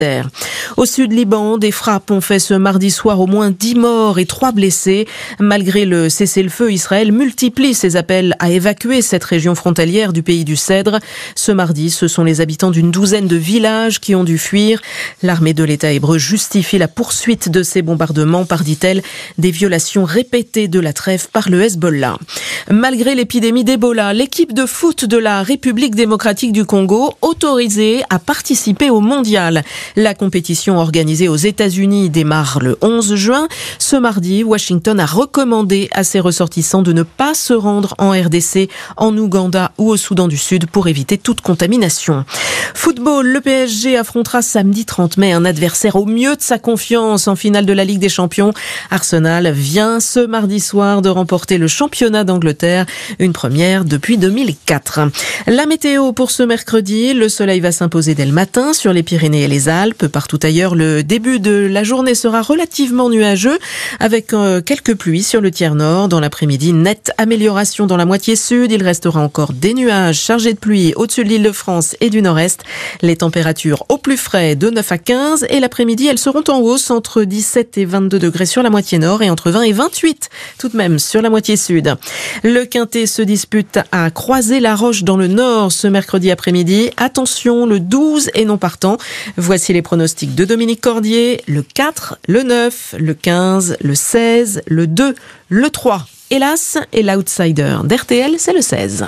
Au sud Liban, des frappes ont fait ce mardi soir au moins 10 morts et 3 blessés. Malgré le cessez-le-feu, Israël multiplie ses appels à évacuer cette région frontalière du pays du Cèdre. Ce mardi, ce sont les habitants d'une douzaine de villages qui ont dû fuir. L'armée de l'État hébreu justifie la poursuite de ces bombardements par, dit-elle, des violations répétées de la trêve par le Hezbollah. Malgré l'épidémie d'Ebola, l'équipe de foot de la République démocratique du Congo autorisée à participer au mondial. La compétition organisée aux États-Unis démarre le 11 juin. Ce mardi, Washington a recommandé à ses ressortissants de ne pas se rendre en RDC, en Ouganda ou au Soudan du Sud pour éviter toute contamination. Football, le PSG affrontera samedi 30 mai un adversaire au mieux de sa confiance en finale de la Ligue des Champions. Arsenal vient ce mardi soir de remporter le championnat d'Angleterre, une première depuis 2004. La météo pour ce mercredi, le soleil va s'imposer dès le matin sur les Pyrénées et les Alpes. Partout ailleurs, le début de la journée sera relativement nuageux avec quelques pluies sur le tiers nord. Dans l'après-midi, nette amélioration dans la moitié sud. Il restera encore des nuages chargés de pluie au-dessus de l'Île-de-France et du nord-est. Les températures au plus frais de 9 à 15 et l'après-midi, elles seront en hausse entre 17 et 22 degrés sur la moitié nord et entre 20 et 28 tout de même sur la moitié sud. Le Quintet se dispute à Croisé-la-Roche dans le nord ce mercredi après-midi. Attention, le 12 est non partant. Voici les pronostics de Dominique Cordier, le 4, le 9, le 15, le 16, le 2, le 3. Hélas, et l'outsider d'RTL, c'est le 16.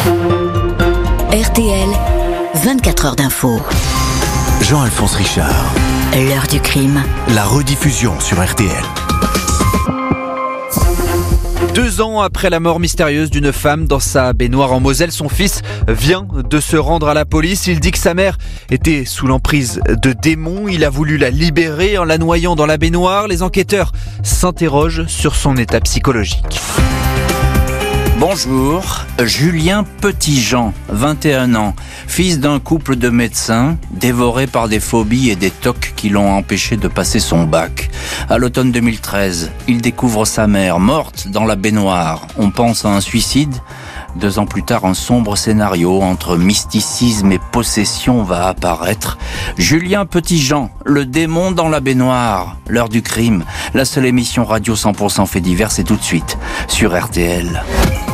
RTL, 24 heures d'info. Jean-Alphonse Richard. L'heure du crime. La rediffusion sur RTL. 2 ans après la mort mystérieuse d'une femme dans sa baignoire en Moselle, son fils vient de se rendre à la police. Il dit que sa mère était sous l'emprise de démons. Il a voulu la libérer en la noyant dans la baignoire. Les enquêteurs s'interrogent sur son état psychologique. Bonjour, Julien Petitjean, 21 ans, fils d'un couple de médecins, dévoré par des phobies et des tocs qui l'ont empêché de passer son bac. À l'automne 2013, il découvre sa mère morte dans la baignoire. On pense à un suicide. 2 ans plus tard, un sombre scénario entre mysticisme et possession va apparaître. Julien Petitjean, le démon dans la baignoire, l'heure du crime. La seule émission radio 100% fait divers, c'est tout de suite sur RTL.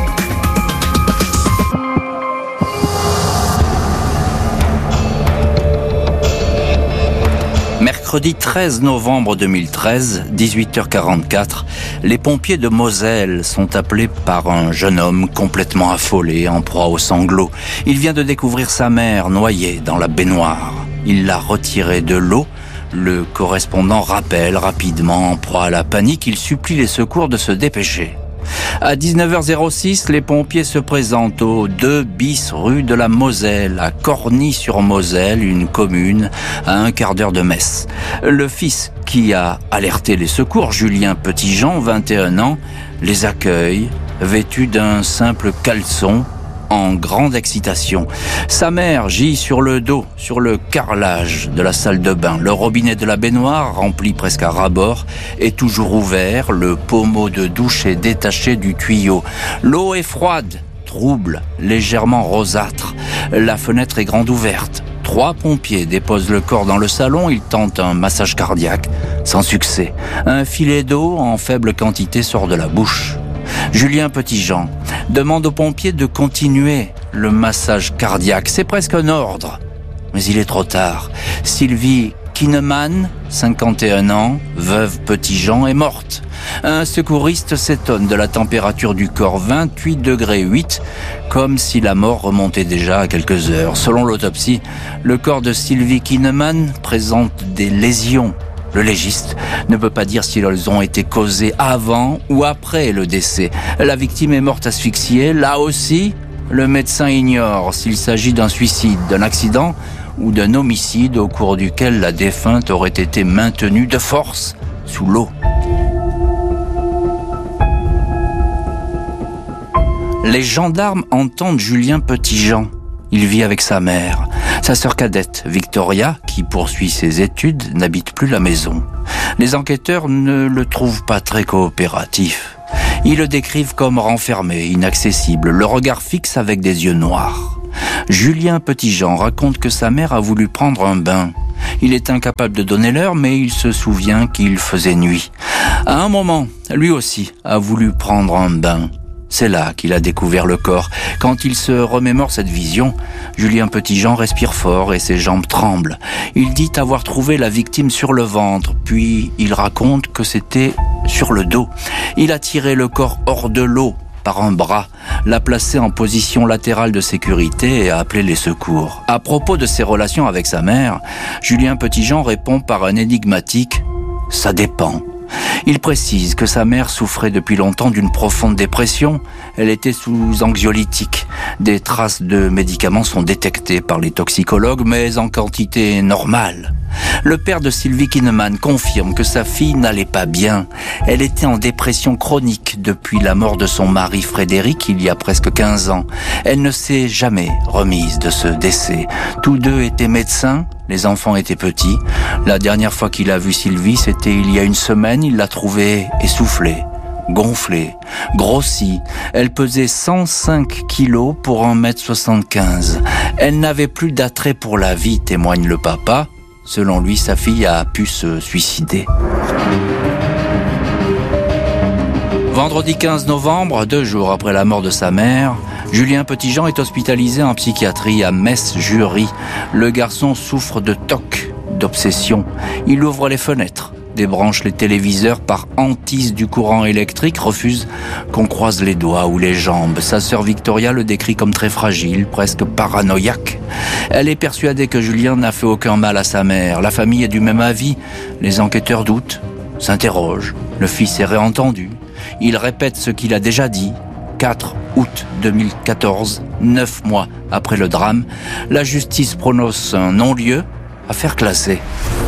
Mercredi 13 novembre 2013, 18h44, les pompiers de Moselle sont appelés par un jeune homme complètement affolé, en proie aux sanglots. Il vient de découvrir sa mère noyée dans la baignoire. Il l'a retirée de l'eau. Le correspondant rappelle rapidement, en proie à la panique, il supplie les secours de se dépêcher. À 19h06, les pompiers se présentent au 2 bis rue de la Moselle, à Corny-sur-Moselle, une commune à 1 quart d'heure de Metz. Le fils qui a alerté les secours, Julien Petitjean, 21 ans, les accueille, vêtu d'un simple caleçon, en grande excitation. Sa mère gît sur le dos, sur le carrelage de la salle de bain. Le robinet de la baignoire, rempli presque à ras-bord, est toujours ouvert. Le pommeau de douche est détaché du tuyau. L'eau est froide, trouble, légèrement rosâtre. La fenêtre est grande ouverte. 3 pompiers déposent le corps dans le salon. Ils tentent un massage cardiaque, sans succès. Un filet d'eau en faible quantité sort de la bouche. Julien Petitjean demande aux pompiers de continuer le massage cardiaque. C'est presque un ordre, mais il est trop tard. Sylvie Kineman, 51 ans, veuve Petitjean, est morte. Un secouriste s'étonne de la température du corps, 28,8 degrés, comme si la mort remontait déjà à quelques heures. Selon l'autopsie, le corps de Sylvie Kineman présente des lésions. Le légiste ne peut pas dire si elles ont été causées avant ou après le décès. La victime est morte asphyxiée. Là aussi, le médecin ignore s'il s'agit d'un suicide, d'un accident ou d'un homicide au cours duquel la défunte aurait été maintenue de force sous l'eau. Les gendarmes entendent Julien Petitjean. Il vit avec sa mère. Sa sœur cadette, Victoria, qui poursuit ses études, n'habite plus la maison. Les enquêteurs ne le trouvent pas très coopératif. Ils le décrivent comme renfermé, inaccessible, le regard fixe avec des yeux noirs. Julien Petitjean raconte que sa mère a voulu prendre un bain. Il est incapable de donner l'heure, mais il se souvient qu'il faisait nuit. À un moment, lui aussi a voulu prendre un bain. C'est là qu'il a découvert le corps. Quand il se remémore cette vision, Julien Petitjean respire fort et ses jambes tremblent. Il dit avoir trouvé la victime sur le ventre, puis il raconte que c'était sur le dos. Il a tiré le corps hors de l'eau par un bras, l'a placé en position latérale de sécurité et a appelé les secours. À propos de ses relations avec sa mère, Julien Petitjean répond par un énigmatique « ça dépend ». Il précise que sa mère souffrait depuis longtemps d'une profonde dépression. Elle était sous anxiolytique. Des traces de médicaments sont détectées par les toxicologues, mais en quantité normale. Le père de Sylvie Kinneman confirme que sa fille n'allait pas bien. Elle était en dépression chronique depuis la mort de son mari Frédéric il y a presque 15 ans. Elle ne s'est jamais remise de ce décès. Tous deux étaient médecins. Les enfants étaient petits. La dernière fois qu'il a vu Sylvie, c'était il y a une semaine. Il l'a trouvée essoufflée, gonflée, grossie. Elle pesait 105 kilos pour 1m75. Elle n'avait plus d'attrait pour la vie, témoigne le papa. Selon lui, sa fille a pu se suicider. Vendredi 15 novembre, 2 jours après la mort de sa mère, Julien Petitjean est hospitalisé en psychiatrie à Metz-Jury. Le garçon souffre de TOC, d'obsession. Il ouvre les fenêtres, débranche les téléviseurs par hantise du courant électrique, refuse qu'on croise les doigts ou les jambes. Sa sœur Victoria le décrit comme très fragile, presque paranoïaque. Elle est persuadée que Julien n'a fait aucun mal à sa mère. La famille est du même avis. Les enquêteurs doutent, s'interrogent. Le fils est réentendu. Il répète ce qu'il a déjà dit. 4 août 2014, 9 mois après le drame, la justice prononce un non-lieu, affaire classée.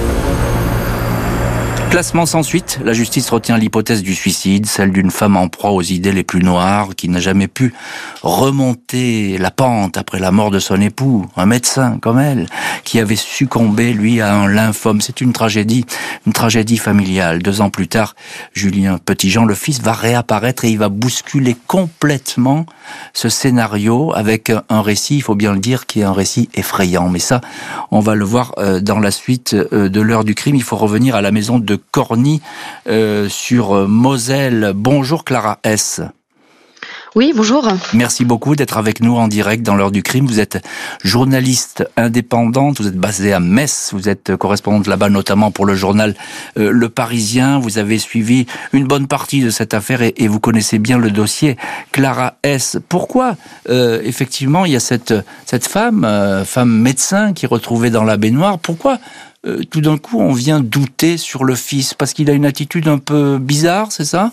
Classement sans suite, la justice retient l'hypothèse du suicide, celle d'une femme en proie aux idées les plus noires, qui n'a jamais pu remonter la pente après la mort de son époux, un médecin comme elle, qui avait succombé, lui, à un lymphome. C'est une tragédie familiale. 2 ans plus tard, Julien Petitjean, le fils, va réapparaître et il va bousculer complètement ce scénario avec un récit, il faut bien le dire, qui est un récit effrayant. Mais ça, on va le voir dans la suite de l'heure du crime. Il faut revenir à la maison de Corny sur Moselle. Bonjour Clara S. Oui, bonjour. Merci beaucoup d'être avec nous en direct dans l'heure du crime. Vous êtes journaliste indépendante, vous êtes basée à Metz, vous êtes correspondante là-bas notamment pour le journal Le Parisien. Vous avez suivi une bonne partie de cette affaire et vous connaissez bien le dossier. Clara S, pourquoi effectivement il y a cette femme médecin qui est retrouvée dans la baignoire? Pourquoi tout d'un coup on vient douter sur le fils? Parce qu'il a une attitude un peu bizarre, c'est ça?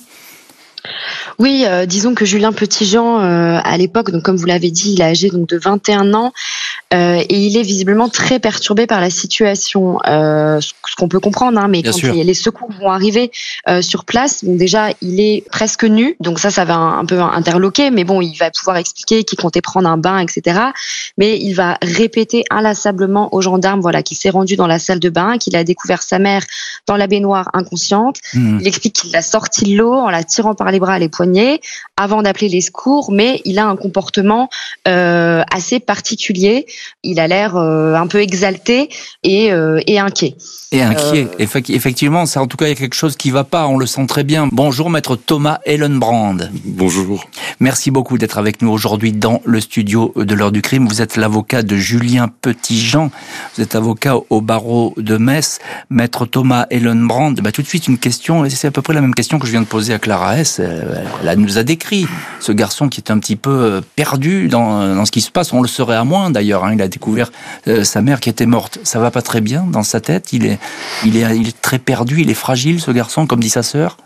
Oui, disons que Julien Petitjean, à l'époque, donc comme vous l'avez dit, il est âgé donc de 21 ans et il est visiblement très perturbé par la situation. Ce qu'on peut comprendre, mais bien quand les secours vont arriver sur place, bon, déjà il est presque nu, donc ça va un peu interloquer, mais bon, il va pouvoir expliquer qu'il comptait prendre un bain, etc. Mais il va répéter inlassablement aux gendarmes, qu'il s'est rendu dans la salle de bain, qu'il a découvert sa mère dans la baignoire inconsciente. Il explique qu'il l'a sortie de l'eau en la tirant par les bras, les poignets, avant d'appeler les secours, mais il a un comportement assez particulier. Il a l'air un peu exalté et inquiet. Et inquiet, effectivement, ça, en tout cas, il y a quelque chose qui va pas, on le sent très bien. Bonjour, maître Thomas Ellenbrand. Bonjour. Merci beaucoup d'être avec nous aujourd'hui dans le studio de l'heure du crime. Vous êtes l'avocat de Julien Petitjean, vous êtes avocat au barreau de Metz. Maître Thomas Ellenbrand, tout de suite une question, et c'est à peu près la même question que je viens de poser à Clara S. Elle nous a décrit ce garçon qui est un petit peu perdu dans ce qui se passe. On le saurait à moins d'ailleurs. Il a découvert sa mère qui était morte. Ça va pas très bien dans sa tête. Il est très perdu. Il est fragile, ce garçon, comme dit sa sœur.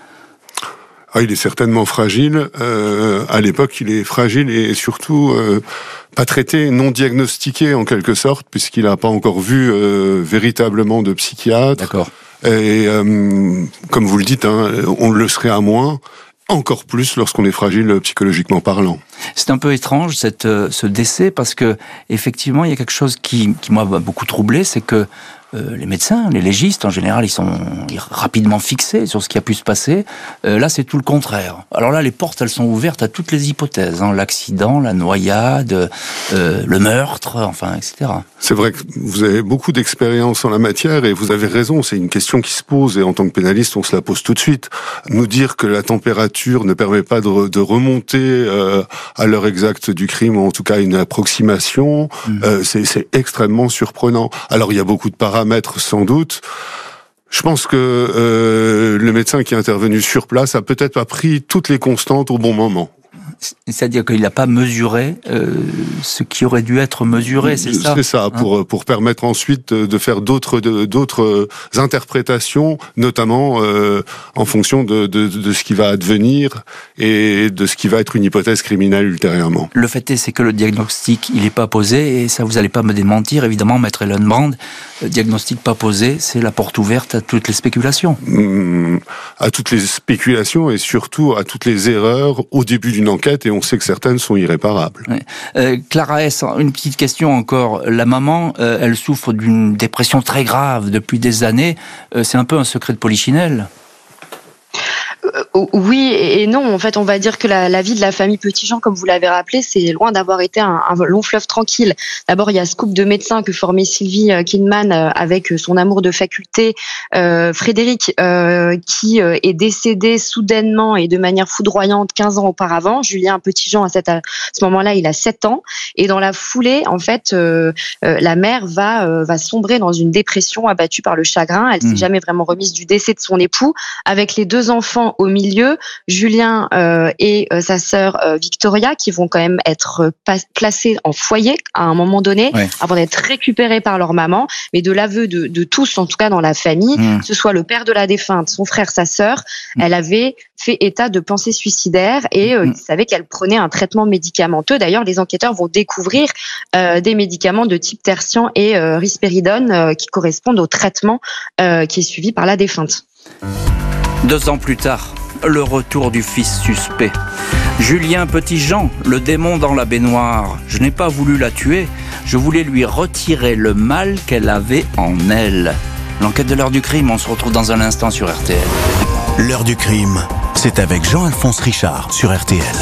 Il est certainement fragile. À l'époque, il est fragile et surtout pas traité, non diagnostiqué en quelque sorte, puisqu'il n'a pas encore vu véritablement de psychiatre. D'accord. Et comme vous le dites, on le serait à moins. Encore plus lorsqu'on est fragile psychologiquement parlant. C'est un peu étrange ce décès parce que effectivement il y a quelque chose qui m'a beaucoup troublé, c'est que les médecins, les légistes, en général, ils sont rapidement fixés sur ce qui a pu se passer. Là, c'est tout le contraire. Alors là, les portes, elles sont ouvertes à toutes les hypothèses. L'accident, la noyade, le meurtre, enfin, etc. C'est vrai que vous avez beaucoup d'expérience en la matière et vous avez raison, c'est une question qui se pose et en tant que pénaliste, on se la pose tout de suite. Nous dire que la température ne permet pas de remonter à l'heure exacte du crime, ou en tout cas une approximation, c'est extrêmement surprenant. Alors il y a beaucoup de paramètres sans doute. Je pense que le médecin qui est intervenu sur place a peut-être pas pris toutes les constantes au bon moment. C'est-à-dire qu'il n'a pas mesuré ce qui aurait dû être mesuré, c'est ça ? C'est ça, pour permettre ensuite de faire d'autres interprétations, notamment en fonction de ce qui va advenir et de ce qui va être une hypothèse criminelle ultérieurement. Le fait est, c'est que le diagnostic, il n'est pas posé, et ça vous n'allez pas me démentir, évidemment, Maître Ellenbrand, le diagnostic pas posé, c'est la porte ouverte à toutes les spéculations. À toutes les spéculations et surtout à toutes les erreurs au début d'une enquête, et on sait que certaines sont irréparables. Ouais. Clara S., une petite question encore. La maman, elle souffre d'une dépression très grave depuis des années. C'est un peu un secret de Polichinelle. Oui et non. En fait, on va dire que la vie de la famille Petitjean, comme vous l'avez rappelé, c'est loin d'avoir été un long fleuve tranquille. D'abord, il y a ce couple de médecins que formait Sylvie Kinman avec son amour de faculté, Frédéric, qui est décédé soudainement et de manière foudroyante 15 ans auparavant. Julien Petitjean, à ce moment-là, il a 7 ans. Et dans la foulée, en fait, la mère va sombrer dans une dépression, abattue par le chagrin. Elle s'est jamais vraiment remise du décès de son époux, avec les 2 enfants au milieu, Julien et sa sœur Victoria, qui vont quand même être placés en foyer à un moment donné, avant d'être récupérés par leur maman. Mais de l'aveu de tous, en tout cas dans la famille, que ce soit le père de la défunte, son frère, sa sœur, elle avait fait état de pensées suicidaires et ils savaient qu'elle prenait un traitement médicamenteux. D'ailleurs, les enquêteurs vont découvrir des médicaments de type tertian et risperidone qui correspondent au traitement qui est suivi par la défunte. 2 ans plus tard, le retour du fils suspect. Julien Petitjean, le démon dans la baignoire. Je n'ai pas voulu la tuer, je voulais lui retirer le mal qu'elle avait en elle. L'enquête de l'heure du crime, on se retrouve dans un instant sur RTL. L'heure du crime, c'est avec Jean-Alphonse Richard sur RTL.